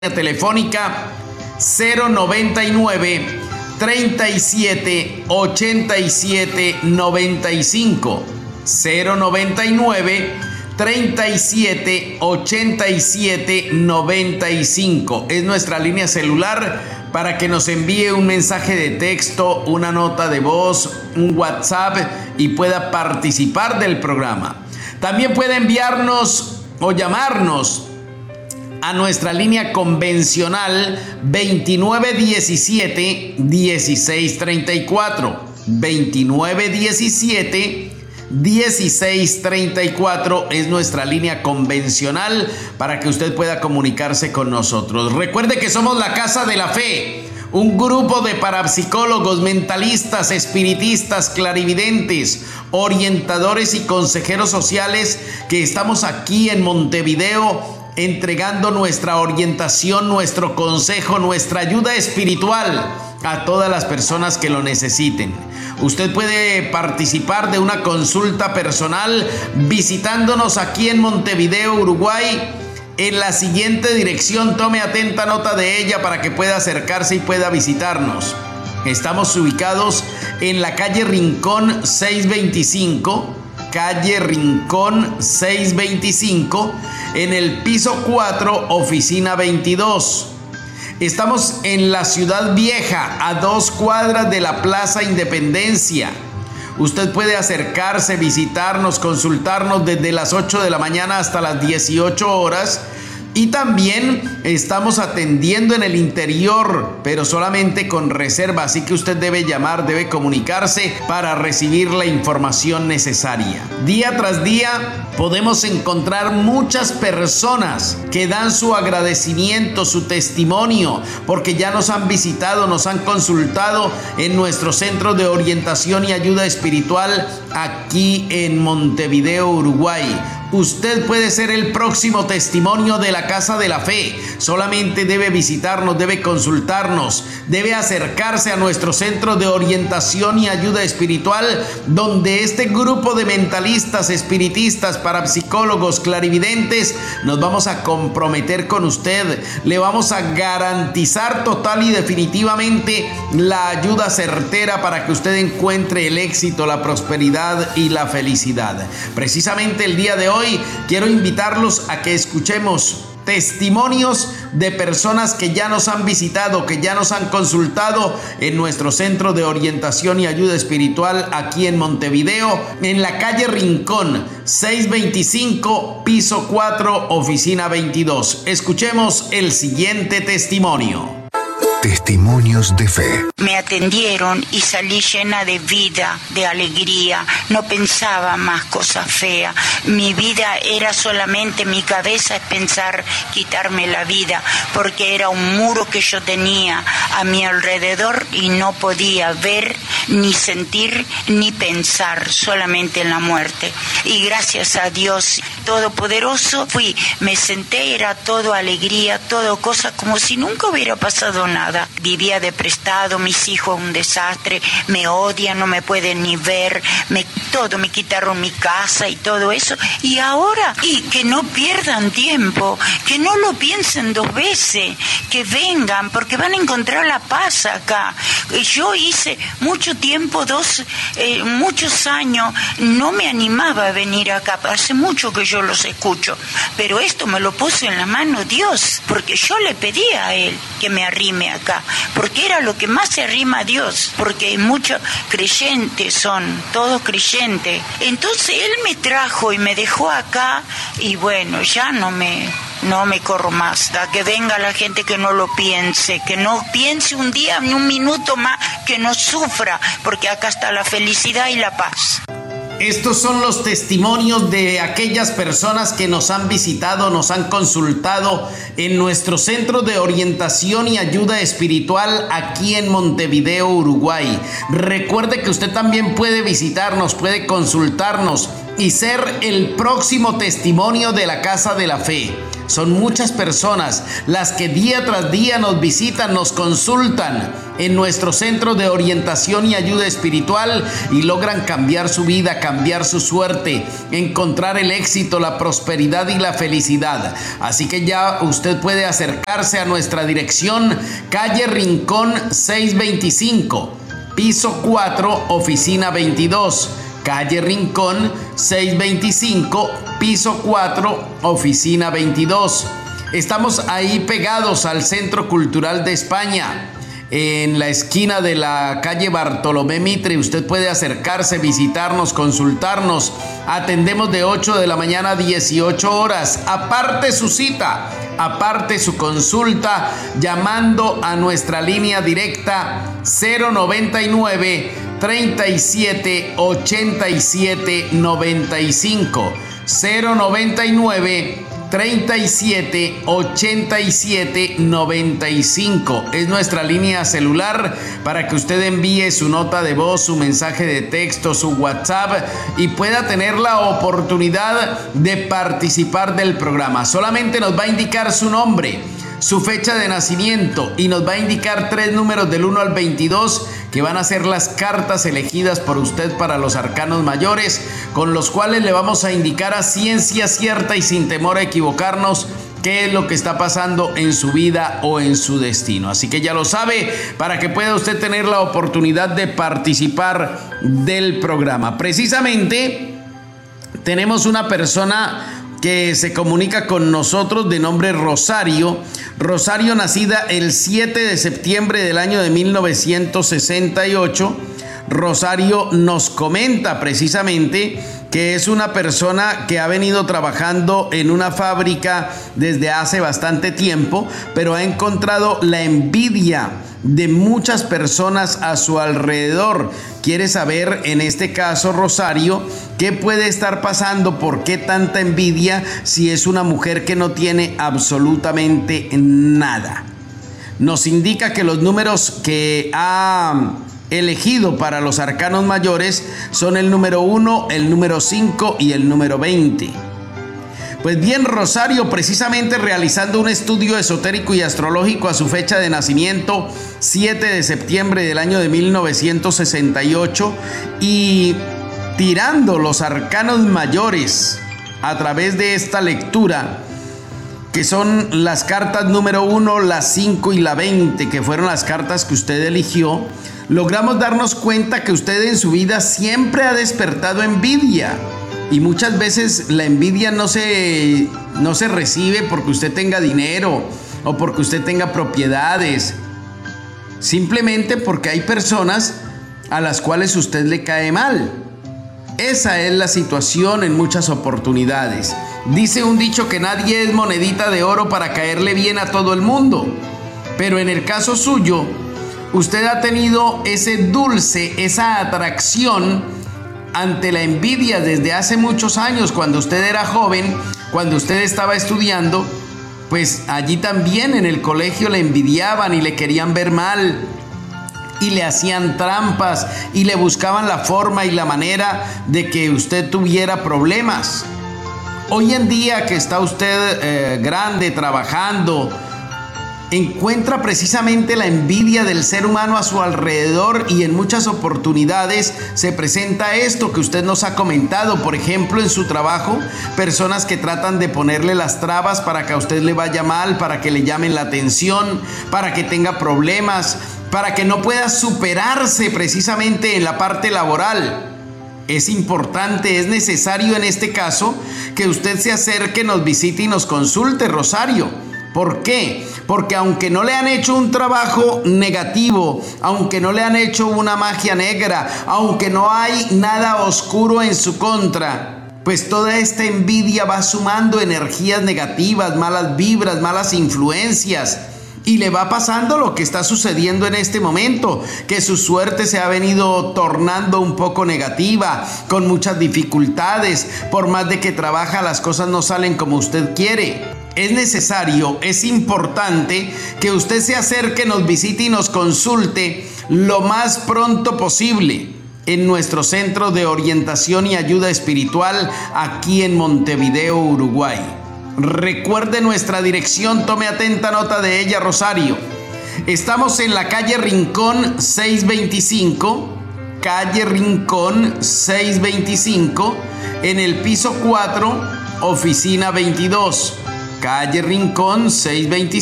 telefónica 099 37 87 95 099 37 87 95. Es nuestra línea celular para que nos envíe un mensaje de texto, una nota de voz, un WhatsApp y pueda participar del programa. También puede enviarnos o llamarnos a nuestra línea convencional 2917 1634 2917 1634 es nuestra línea convencional para que usted pueda comunicarse con nosotros. Recuerde que somos la Casa de la Fe, un grupo de parapsicólogos, mentalistas, espiritistas, clarividentes, orientadores y consejeros sociales que estamos aquí en Montevideo entregando nuestra orientación, nuestro consejo, nuestra ayuda espiritual a todas las personas que lo necesiten. Usted puede participar de una consulta personal visitándonos aquí en Montevideo, Uruguay, en la siguiente dirección. Tome atenta nota de ella para que pueda acercarse y pueda visitarnos. Estamos ubicados en la calle Rincón 625, calle Rincón 625, en el piso 4, oficina 22. Estamos en la Ciudad Vieja, a 2 cuadras de la Plaza Independencia. Usted puede acercarse, visitarnos, consultarnos desde las 8 de la mañana hasta las 18 horas. Y también estamos atendiendo en el interior, pero solamente con reserva, así que usted debe llamar, debe comunicarse para recibir la información necesaria. Día tras día podemos encontrar muchas personas que dan su agradecimiento, su testimonio, porque ya nos han visitado, nos han consultado en nuestro centro de orientación y ayuda espiritual aquí en Montevideo, Uruguay. Usted puede ser el próximo testimonio de la Casa de la Fe. Solamente debe visitarnos, debe consultarnos, debe acercarse a nuestro centro de orientación y ayuda espiritual, donde este grupo de mentalistas, espiritistas, parapsicólogos, clarividentes, nos vamos a comprometer con usted. Le vamos a garantizar total y definitivamente la ayuda certera para que usted encuentre el éxito, la prosperidad y la felicidad. Precisamente el día de hoy quiero invitarlos a que escuchemos testimonios de personas que ya nos han visitado, que ya nos han consultado en nuestro centro de orientación y ayuda espiritual aquí en Montevideo, en la calle Rincón 625, piso 4, oficina 22. Escuchemos el siguiente testimonio. Testimonios de fe. Me atendieron y salí llena de vida, de alegría. No pensaba más cosas feas. Mi vida era solamente, mi cabeza es pensar quitarme la vida, porque era un muro que yo tenía a mi alrededor y no podía ver, ni sentir, ni pensar, solamente en la muerte. Y gracias a Dios Todopoderoso me senté, era todo alegría, todo cosa como si nunca hubiera pasado nada. Vivía de prestado, mis hijos un desastre, me odian, no me pueden ni ver, me quitaron mi casa y todo eso. Y ahora, y que no pierdan tiempo, que no lo piensen 2 veces, que vengan, porque van a encontrar la paz acá. Yo hice mucho tiempo, muchos años, no me animaba a venir acá, hace mucho que yo los escucho, pero esto me lo puso en la mano Dios, porque yo le pedí a Él que me arrime acá, porque era lo que más se arrima a Dios, porque hay muchos creyentes, son todos creyentes. Entonces Él me trajo y me dejó acá, y bueno, ya no me corro más. A que venga la gente que no lo piense, que no piense un día ni un minuto más, que no sufra, porque acá está la felicidad y la paz. Estos son los testimonios de aquellas personas que nos han visitado, nos han consultado en nuestro centro de orientación y ayuda espiritual aquí en Montevideo, Uruguay. Recuerde que usted también puede visitarnos, puede consultarnos y ser el próximo testimonio de la Casa de la Fe. Son muchas personas las que día tras día nos visitan, nos consultan en nuestro centro de orientación y ayuda espiritual y logran cambiar su vida, cambiar su suerte, encontrar el éxito, la prosperidad y la felicidad. Así que ya usted puede acercarse a nuestra dirección, calle Rincón 625, piso 4, oficina 22. Calle Rincón 625, piso 4, oficina 22. Estamos ahí pegados al Centro Cultural de España, en la esquina de la calle Bartolomé Mitre. Usted puede acercarse, visitarnos, consultarnos. Atendemos de 8 de la mañana a 18 horas. Aparte su cita, aparte su consulta, llamando a nuestra línea directa 099 37 87 95, 099 37 87 95. Es nuestra línea celular para que usted envíe su nota de voz, su mensaje de texto, su WhatsApp y pueda tener la oportunidad de participar del programa. Solamente nos va a indicar su nombre, su fecha de nacimiento y nos va a indicar 3 números del 1 al 22 que van a ser las cartas elegidas por usted para los arcanos mayores, con los cuales le vamos a indicar a ciencia cierta y sin temor a equivocarnos qué es lo que está pasando en su vida o en su destino. Así que ya lo sabe, para que pueda usted tener la oportunidad de participar del programa. Precisamente tenemos una persona que se comunica con nosotros de nombre Rosario. Rosario, nacida el 7 de septiembre del año de 1968. Rosario nos comenta precisamente que es una persona que ha venido trabajando en una fábrica desde hace bastante tiempo, pero ha encontrado la envidia de muchas personas a su alrededor. Quiere saber, en este caso, Rosario, qué puede estar pasando, por qué tanta envidia si es una mujer que no tiene absolutamente nada. Nos indica que los números que ha elegido para los arcanos mayores son el número 1, el número 5 y el número 20. Pues bien, Rosario, precisamente realizando un estudio esotérico y astrológico a su fecha de nacimiento, 7 de septiembre del año de 1968, y tirando los arcanos mayores a través de esta lectura, que son las cartas número 1, la 5 y la 20, que fueron las cartas que usted eligió, logramos darnos cuenta que usted en su vida siempre ha despertado envidia. Y muchas veces la envidia no se recibe porque usted tenga dinero o porque usted tenga propiedades. Simplemente porque hay personas a las cuales usted le cae mal. Esa es la situación en muchas oportunidades. Dice un dicho que nadie es monedita de oro para caerle bien a todo el mundo. Pero en el caso suyo, usted ha tenido ese dulce, esa atracción ante la envidia desde hace muchos años. Cuando usted era joven, cuando usted estaba estudiando, pues allí también en el colegio le envidiaban y le querían ver mal y le hacían trampas y le buscaban la forma y la manera de que usted tuviera problemas. Hoy en día que está usted grande, trabajando, encuentra precisamente la envidia del ser humano a su alrededor y en muchas oportunidades se presenta esto que usted nos ha comentado. Por ejemplo, en su trabajo, personas que tratan de ponerle las trabas para que a usted le vaya mal, para que le llamen la atención, para que tenga problemas, para que no pueda superarse precisamente en la parte laboral. Es importante, es necesario en este caso que usted se acerque, nos visite y nos consulte, Rosario. ¿Por qué? Porque aunque no le han hecho un trabajo negativo, aunque no le han hecho una magia negra, aunque no hay nada oscuro en su contra, pues toda esta envidia va sumando energías negativas, malas vibras, malas influencias. Y le va pasando lo que está sucediendo en este momento, que su suerte se ha venido tornando un poco negativa, con muchas dificultades. Por más de que trabaja, las cosas no salen como usted quiere. Es necesario, es importante que usted se acerque, nos visite y nos consulte lo más pronto posible. en nuestro centro de orientación y ayuda espiritual aquí en Montevideo, Uruguay. Recuerde nuestra dirección, tome atenta nota de ella, Rosario. Estamos en la calle Rincón 625, calle Rincón 625, en el piso 4, oficina 22, calle Rincón 625.